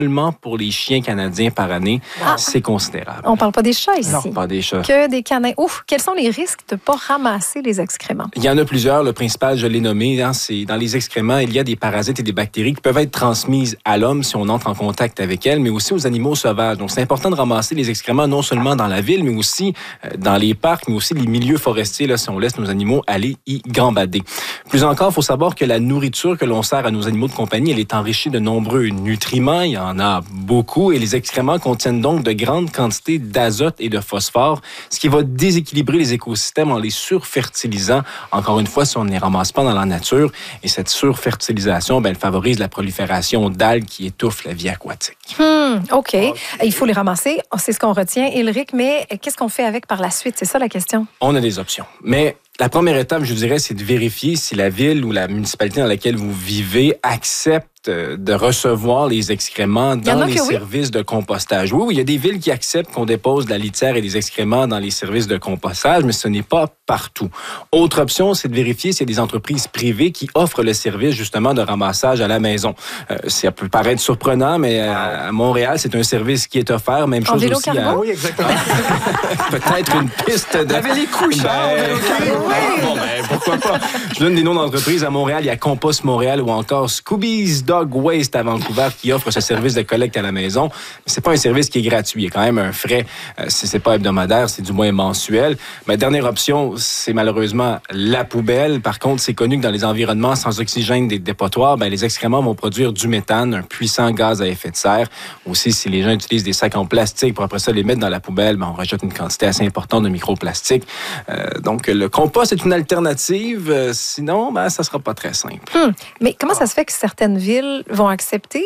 seulement pour les chiens canadiens par année. C'est considérable. On parle pas des chats ici. Non, pas des chats. Que des canins. Ouf, quels sont les risques de ne pas ramasser les excréments? Il y en a plusieurs. Le principal, je l'ai nommé, c'est dans les excréments, il y a des parasites et des bactéries qui peuvent être transmises à l'homme si on entre en contact avec elles, mais aussi aux animaux sauvages. Donc, c'est important de ramasser les excréments non seulement dans la ville, mais aussi dans les parcs, mais aussi les milieux forestiers, là, si on laisse nos animaux aller y gambader. Plus encore, il faut savoir que la nourriture que l'on sert à nos animaux de compagnie, elle est enrichie de nombreux nutriments. Il y en a beaucoup et les excréments contiennent donc de grandes quantités d'azote et de phosphore, ce qui va déséquilibrer les écosystèmes en les surfertilisant. Encore une fois, si on ne les ramasse pas dans la nature. Et cette surfertilisation, elle favorise la prolifération d'algues qui étouffent la vie aquatique. OK. Il faut les ramasser. C'est ce qu'on retient, Ulrich. Mais qu'est-ce qu'on fait avec par la suite? C'est ça la question. On a des options. Mais la première étape, je dirais, c'est de vérifier si la ville ou la municipalité dans laquelle vous vivez accepte de recevoir les excréments dans les services de compostage. Oui, il y a des villes qui acceptent qu'on dépose de la litière et des excréments dans les services de compostage, mais ce n'est pas partout. Autre option, c'est de vérifier s'il y a des entreprises privées qui offrent le service justement de ramassage à la maison. Ça peut paraître surprenant, mais à Montréal, c'est un service qui est offert. Même chose vélo aussi cargo? Oui, exactement. Peut-être une piste de... Avec les couches, pourquoi pas? Je donne des noms d'entreprises. À Montréal, il y a Compost Montréal ou encore Scooby's Dog Waste à Vancouver qui offre ce service de collecte à la maison. Mais c'est pas un service qui est gratuit. Il y a quand même un frais. C'est pas hebdomadaire, c'est du moins mensuel. Ma dernière option, c'est malheureusement la poubelle. Par contre, c'est connu que dans les environnements sans oxygène des dépotoirs, les excréments vont produire du méthane, un puissant gaz à effet de serre. Aussi, si les gens utilisent des sacs en plastique pour après ça les mettre dans la poubelle, on rejette une quantité assez importante de microplastiques. Donc, le compost est une alternative. Sinon, ça sera pas très simple. Mais comment ça se fait que certaines villes vont accepter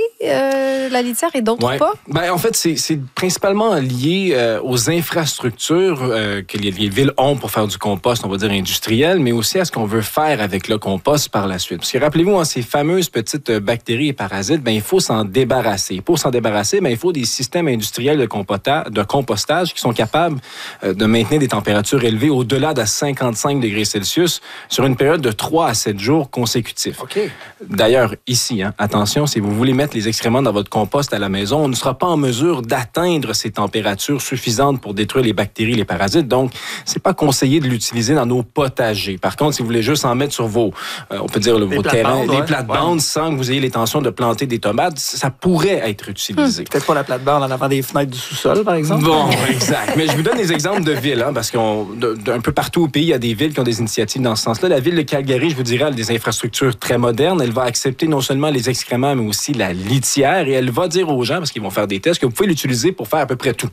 la litière et d'autres pas? En fait, c'est principalement lié aux infrastructures que les villes ont pour faire du compost, on va dire industriel, mais aussi à ce qu'on veut faire avec le compost par la suite. Parce que rappelez-vous, ces fameuses petites bactéries et parasites, il faut s'en débarrasser. Pour s'en débarrasser, il faut des systèmes industriels de compostage qui sont capables de maintenir des températures élevées au-delà de 55 degrés Celsius sur une période de 3 à 7 jours consécutifs. Okay. D'ailleurs, ici, attention, si vous voulez mettre les excréments dans votre compost à la maison, on ne sera pas en mesure d'atteindre ces températures suffisantes pour détruire les bactéries, les parasites. Donc, c'est pas conseillé de l'utiliser dans nos potagers. Par contre, si vous voulez juste en mettre sur vos, on peut dire, vos terrains, les plates-bandes, sans que vous ayez l'intention de planter des tomates, ça pourrait être utilisé. Peut-être pas la plate-bande en avant des fenêtres du sous-sol, par exemple. Bon, exact. Mais je vous donne des exemples de villes, parce qu'un peu partout au pays, il y a des villes qui ont des initiatives dans ce sens-là. La ville de Calgary, je vous dirais, elle a des infrastructures très modernes. Elle va accepter non seulement les excréments, mais aussi la litière. Et elle va dire aux gens, parce qu'ils vont faire des tests, que vous pouvez l'utiliser pour faire à peu près tout.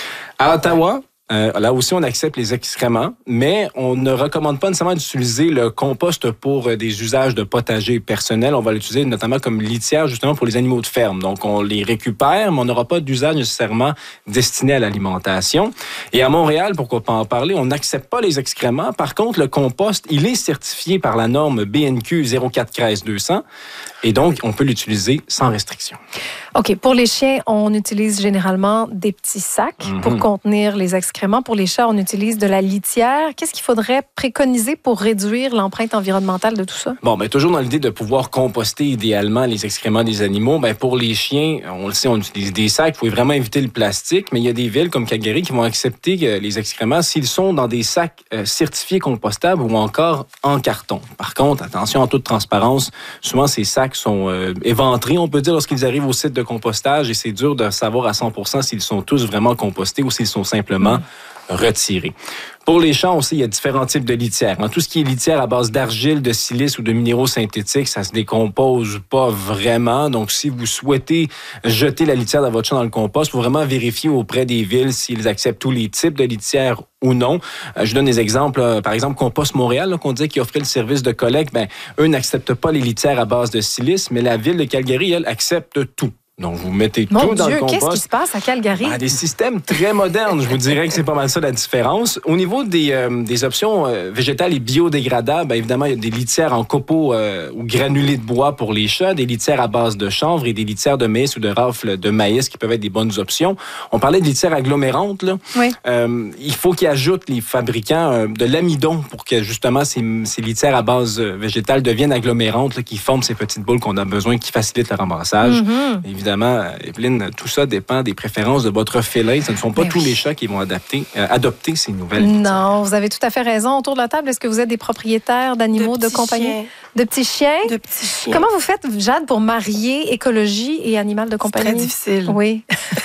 À Ottawa, là aussi, on accepte les excréments, mais on ne recommande pas nécessairement d'utiliser le compost pour des usages de potager personnels. On va l'utiliser notamment comme litière, justement, pour les animaux de ferme. Donc, on les récupère, mais on n'aura pas d'usage nécessairement destiné à l'alimentation. Et à Montréal, pourquoi pas en parler, on n'accepte pas les excréments. Par contre, le compost, il est certifié par la norme BNQ 04-200. Et donc, on peut l'utiliser sans restriction. OK. Pour les chiens, on utilise généralement des petits sacs pour contenir les excréments. Pour les chats, on utilise de la litière. Qu'est-ce qu'il faudrait préconiser pour réduire l'empreinte environnementale de tout ça? Toujours dans l'idée de pouvoir composter idéalement les excréments des animaux, pour les chiens, on le sait, on utilise des sacs. Il faut vraiment éviter le plastique, mais il y a des villes comme Calgary qui vont accepter les excréments s'ils sont dans des sacs certifiés compostables ou encore en carton. Par contre, attention, en toute transparence, souvent ces sacs sont éventrés, on peut dire, lorsqu'ils arrivent au site de compostage et c'est dur de savoir à 100% s'ils sont tous vraiment compostés ou s'ils sont simplement retirés. Pour les chats aussi, il y a différents types de litières. Tout ce qui est litière à base d'argile, de silice ou de minéraux synthétiques, ça se décompose pas vraiment. Donc, si vous souhaitez jeter la litière de votre chat dans le compost, il faut vraiment vérifier auprès des villes s'ils acceptent tous les types de litière ou non. Je donne des exemples. Par exemple, Compost Montréal, qu'on disait qui offrait le service de collecte, eux n'acceptent pas les litières à base de silice, mais la ville de Calgary, elle, accepte tout. Donc, vous mettez tout dans le compost. Qu'est-ce qui se passe à Calgary? Des systèmes très modernes. Je vous dirais que c'est pas mal ça la différence. Au niveau des options végétales et biodégradables, évidemment, il y a des litières en copeaux ou granulés de bois pour les chats, des litières à base de chanvre et des litières de maïs ou de rafles de maïs qui peuvent être des bonnes options. On parlait de litières agglomérantes. Là. Oui. Il faut qu'ils ajoutent, les fabricants, de l'amidon pour que, justement, ces litières à base végétale deviennent agglomérantes, qui forment ces petites boules qu'on a besoin, qui facilitent le ramassage. Évidemment, évidemment, Evelyne, tout ça dépend des préférences de votre félin. Ce ne sont pas tous les chats qui vont adopter ces nouvelles litières. Non, vous avez tout à fait raison. Autour de la table, est-ce que vous êtes des propriétaires d'animaux de compagnie? De petits chiens? De petits chiens. Comment vous faites, Jade, pour marier écologie et animal de compagnie? C'est très difficile. Oui.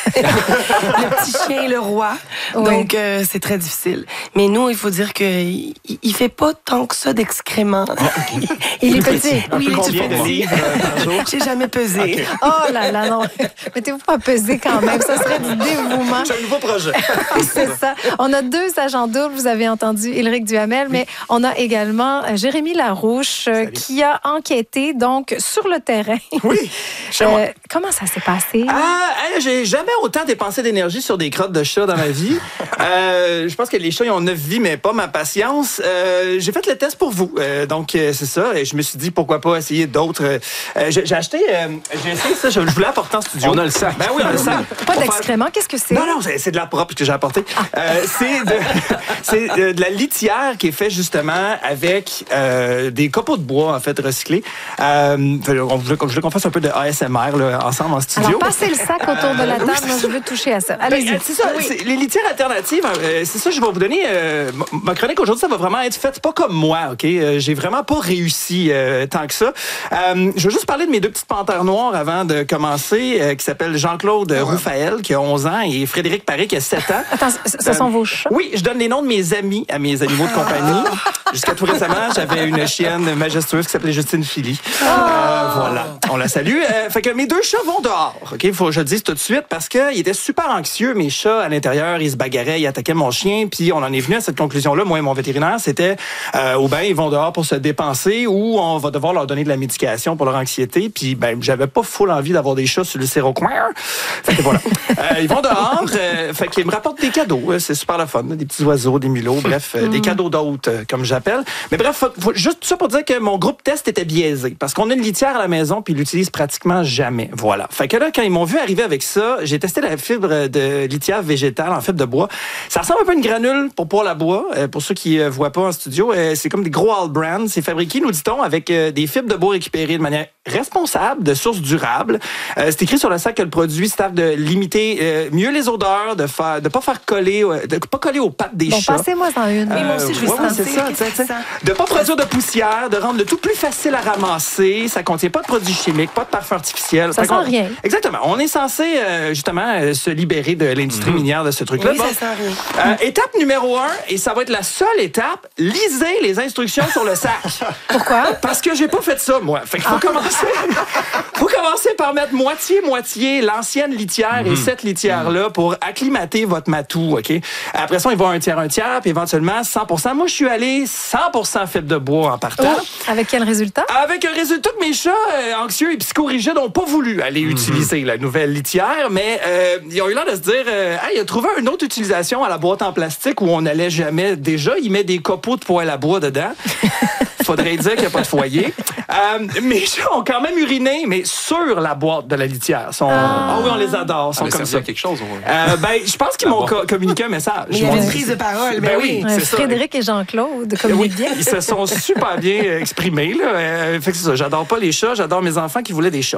Le petit chien est le roi. Oui. Donc, c'est très difficile. Mais nous, il faut dire qu'il ne fait pas tant que ça d'excréments. Il est petit. Oui, il est Combien tout de petit. livres par jour? J'ai jamais pesé. Okay. Oh là là, non. Mettez-vous pas à peser quand même. Ça serait du dévouement. C'est un nouveau projet. C'est ça. On a 2 agents doubles. Vous avez entendu Éric Duhamel, mais on a également Jérémy Larouche qui a enquêté donc sur le terrain. Oui, chez moi. Comment ça s'est passé? J'ai jamais autant dépensé d'énergie sur des crottes de chat dans ma vie. Je pense que les chats, ils ont 9 vies, mais pas ma patience. J'ai fait le test pour vous. Donc, c'est ça. Et je me suis dit, pourquoi pas essayer d'autres. J'ai essayé ça. Je voulais apporter en studio. On a le sac. Ben oui, on a le sac. Pas d'excréments. Qu'est-ce que c'est? Non, c'est de la propre que j'ai apporté. C'est de la litière qui est faite justement avec des copeaux de bois, en fait, recyclés. Je voulais qu'on fasse un peu de ASMR là, ensemble en studio. Alors, passez le sac autour de la table. Moi, je veux toucher à ça. Allez-y. C'est ça. Les litières alternatives, c'est ça, je vais vous donner. Ma chronique aujourd'hui, ça va vraiment être faite pas comme moi, OK? J'ai vraiment pas réussi tant que ça. Je veux juste parler de mes 2 petites panthères noires avant de commencer, qui s'appellent Jean-Claude Roufaël, qui a 11 ans, et Frédéric Paré, qui a 7 ans. Attends, ce sont vos chats? Oui, je donne les noms de mes amis à mes animaux de compagnie. Jusqu'à tout récemment, j'avais une chienne majestueuse qui s'appelait Justine Philly. Voilà, on la salue. Fait que mes 2 chats vont dehors, OK? Il faut que je le dise tout de suite, parce qu'ils étaient super anxieux, mes chats, à l'intérieur. Ils se bagarraient, ils attaquaient mon chien, puis on en est venu à cette conclusion-là, moi et mon vétérinaire, c'était ou bien ils vont dehors pour se dépenser, ou on va devoir leur donner de la médication pour leur anxiété, puis ben j'avais pas full envie d'avoir des chats sur le sérocoin. Fait que voilà. Ils vont dehors, fait qu'ils me rapportent des cadeaux, c'est super le fun, des petits oiseaux, des mulots, bref, des cadeaux d'hôtes, comme j'appelle. Mais bref, juste tout ça pour dire que mon groupe test était biaisé, parce qu'on a une litière à la maison, puis ils l'utilisent pratiquement jamais. Voilà. Fait que là, quand ils m'ont vu arriver avec ça, j'ai testé la fibre de litière végétale en fibre de bois. Ça ressemble un peu à une granule pour poêle à bois. Pour ceux qui ne voient pas en studio, c'est comme des gros all brands. C'est fabriqué, nous dit-on, avec des fibres de bois récupérées de manière responsable, de sources durables. C'est écrit sur le sac que le produit se tarde de limiter mieux les odeurs, de pas faire coller, de pas coller aux pattes des chats. Passez-moi en une. Mais moi aussi, je veux c'est ça. De pas produire de poussière, de rendre le tout plus facile à ramasser. Ça contient pas de produits chimiques, pas de parfum artificiel. Ça sent rien. Exactement. On est censé, justement, se libérer de l'industrie minière de ce truc-là. Oui, ça sent rien. Étape numéro 1, et ça va être la seule étape, lisez les instructions sur le sac. Pourquoi? Parce que j'ai pas fait ça, moi. Fait qu'il faut commencer par mettre moitié l'ancienne litière et cette litière-là pour acclimater votre matou, OK? Après ça, il va un tiers, puis éventuellement 100%. Moi, je suis allé 100% fibre de bois en partant. Avec quel résultat? Avec un résultat que mes chats anxieux et psychorigides n'ont pas voulu aller utiliser la nouvelle litière, mais ils ont eu l'air de se dire il a trouvé une autre utilisation à la boîte en plastique où on n'allait jamais. Déjà, il met des copeaux de poêle à bois dedans. Faudrait dire qu'il n'y a pas de foyer. Mes chats ont quand même uriné, mais sur la boîte de la litière. Ah oui, on les adore. Ils sont comme ça. quelque chose. Je pense qu'ils m'ont communiqué un message. Mais il y avait une prise de parole. Ben oui, c'est ça. Frédéric et Jean-Claude communiquent bien. Ils se sont super bien exprimés. Là. Fait que c'est ça. J'adore pas les chats. J'adore mes enfants qui voulaient des chats.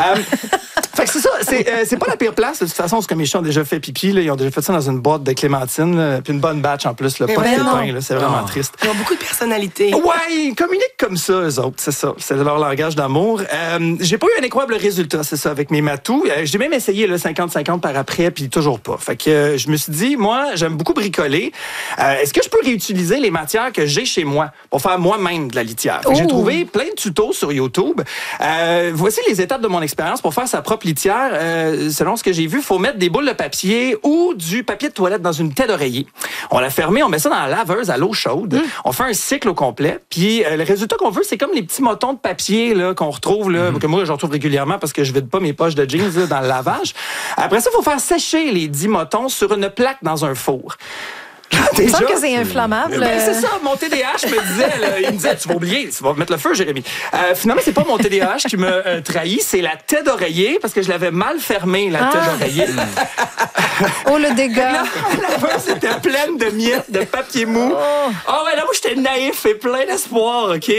Fait que c'est ça. C'est pas la pire place. De toute façon, parce que mes chats ont déjà fait pipi. Là. Ils ont déjà fait ça dans une boîte de clémentine. Là. Puis une bonne batch en plus. Là, pas de pépins. Là. C'est vraiment triste. Ils ont beaucoup de personnalité. Ouais, ils communiquent comme ça, eux autres. C'est ça. C'est leur langage d'amour. J'ai pas eu un incroyable résultat, c'est ça, avec mes matous. J'ai même essayé le 50-50 par après, puis toujours pas. Fait que je me suis dit, moi, j'aime beaucoup bricoler. Est-ce que je peux réutiliser les matières que j'ai chez moi pour faire moi-même de la litière? J'ai trouvé plein de tutos sur YouTube. Voici les étapes de mon expérience pour faire sa propre litière. Selon ce que j'ai vu, il faut mettre des boules de papier ou du papier de toilette dans une tête d'oreiller. On la ferme, on met ça dans la laveuse à l'eau chaude. On fait un cycle au complet. Puis le résultat qu'on veut, c'est comme les petits motons de papier là, qu'on retrouve, là, que moi, je retrouve régulièrement parce que je vide pas mes poches de jeans là, dans le lavage. Après ça, il faut faire sécher les 10 motons sur une plaque dans un four. Il me semble que c'est inflammable. Ben, c'est ça, mon TDAH me disait, là, il me disait, tu vas oublier, tu vas mettre le feu, Jérémy. Finalement, c'est pas mon TDAH qui me trahit, c'est la tête d'oreiller, parce que je l'avais mal fermée, la tête d'oreiller. Oh, le dégât. La laveuse était pleine de miettes, de papier mou. Oh ouais, là, moi, j'étais naïf et plein d'espoir, OK?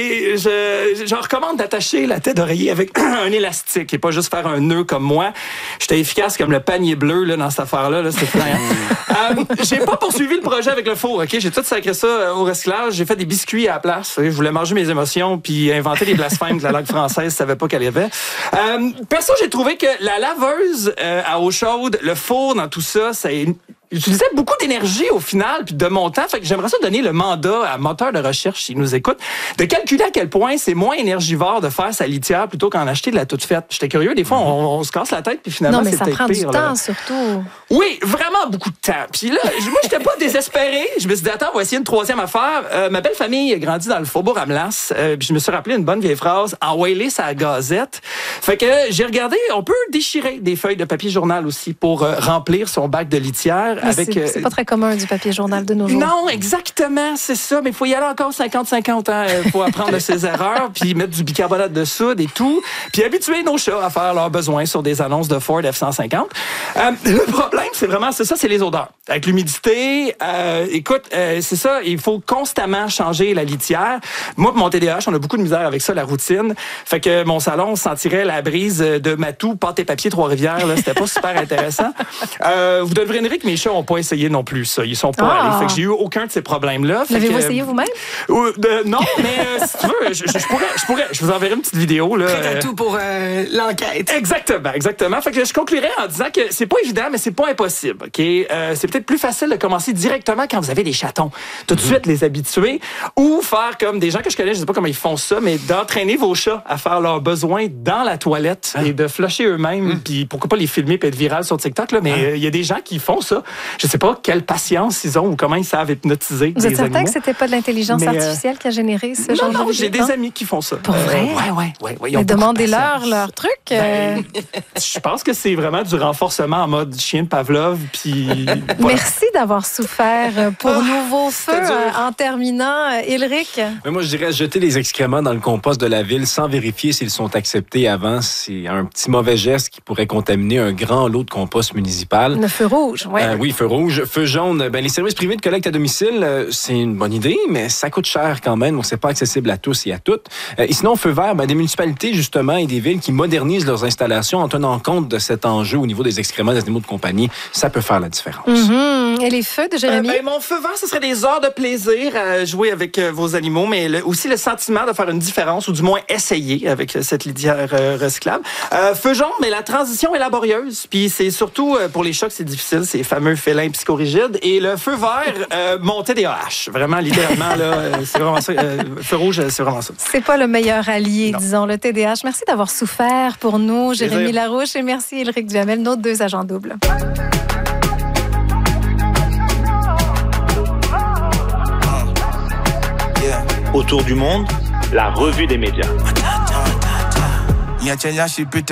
Je recommande d'attacher la tête d'oreiller avec un élastique et pas juste faire un nœud comme moi. J'étais efficace comme le panier bleu là, dans cette affaire-là. Là, c'était flyant. J'ai pas poursuivi le projet avec le four, OK? J'ai tout sacré ça au recyclage. J'ai fait des biscuits à la place. Je voulais manger mes émotions puis inventer des blasphèmes de la langue française. Je savais pas qu'elle y avait. Perso, j'ai trouvé que la laveuse à eau chaude, le four dans tout ça, ça utilisait beaucoup d'énergie au final puis de mon temps. Fait que j'aimerais ça donner le mandat à moteur de recherche, s'il nous écoute, de calculer à quel point c'est moins énergivore de faire sa litière plutôt qu'en acheter de la toute faite. J'étais curieux. Des fois, on se casse la tête puis finalement, c'est peut-être pire. Non, mais ça prend du temps, là. surtout. Oui, vraiment beaucoup de temps. Puis là, moi, j'étais pas désespéré. Je me suis dit, attends, on va essayer une troisième affaire. Ma belle famille a grandi dans le faubourg Amelas. Puis je me suis rappelé une bonne vieille phrase, envoyer sa gazette. Fait que j'ai regardé, on peut déchirer des feuilles de papier journal aussi pour remplir son bac de litière. C'est pas très commun du papier journal de nos jours. Non, exactement, c'est ça. Mais il faut y aller encore 50-50 ans pour apprendre de ses erreurs, puis mettre du bicarbonate de soude et tout, puis habituer nos chats à faire leurs besoins sur des annonces de Ford F-150. Le problème, c'est ça, c'est les odeurs. Avec l'humidité, écoute, c'est ça, il faut constamment changer la litière. Moi, pour mon TDAH, on a beaucoup de misère avec ça, la routine. Fait que mon salon sentirait la brise de Matou, pâte et papier Trois-Rivières. Là, c'était pas super intéressant. Vous devinerez que mes chats n'ont pas essayé non plus ça. Ils sont pas allés. Fait que j'ai eu aucun de ces problèmes-là. L'avez-vous essayé vous-même? Non, mais si tu veux, je vous enverrai une petite vidéo. Là, prêt à tout pour l'enquête. Exactement. Fait que je conclurai en disant que c'est pas évident, mais c'est pas impossible. Ok, c'est peut-être plus facile de commencer directement quand vous avez des chatons. Tout de suite les habituer ou faire comme des gens que je connais, je sais pas comment ils font ça, mais d'entraîner vos chats à faire leurs besoins dans la toilette et de flusher eux-mêmes. Puis pourquoi pas les filmer et être viral sur TikTok là, mais il y a des gens qui font ça. Je sais pas quelle patience ils ont ou comment ils savent hypnotiser Vous des êtes certain animaux. que c'était pas de l'intelligence artificielle qui a généré ce genre de vidéo? Non, j'ai des amis qui font ça. Pour vrai? Ouais. Mais demandez-leur leur truc. Je pense que c'est vraiment du renforcement en mode chien de Pavlov. Puis voilà. Merci d'avoir souffert pour Nouveau Feu. En terminant, Ulrich. Mais moi, je dirais jeter les excréments dans le compost de la ville sans vérifier s'ils sont acceptés avant. C'est un petit mauvais geste qui pourrait contaminer un grand lot de compost municipal. Le feu rouge, oui. Oui, feu rouge. Feu jaune, les services privés de collecte à domicile, c'est une bonne idée, mais ça coûte cher quand même, donc c'est pas accessible à tous et à toutes. Et sinon, feu vert, des municipalités, justement, et des villes qui modernisent leurs installations en tenant compte de cet enjeu au niveau des excréments des animaux de compagnie, ça peut faire la différence. Mm-hmm. Et les feux de Jérémy? Mon feu vert, ce serait des heures de plaisir à jouer avec vos animaux, mais aussi le sentiment de faire une différence, ou du moins essayer avec cette litière recyclable. Feu jaune, mais la transition est laborieuse, puis c'est surtout pour les chats que c'est difficile, ces fameux félins psychorigides. Et le feu vert, mon TDAH. Vraiment, littéralement, là, c'est vraiment ça. Feu rouge, c'est vraiment ça. C'est pas le meilleur allié, disons, le TDAH. Merci d'avoir souffert pour nous, Jérémy Larouche, et merci, Ulrich Duhamel, nos deux agents doubles. Autour du monde, la revue des médias.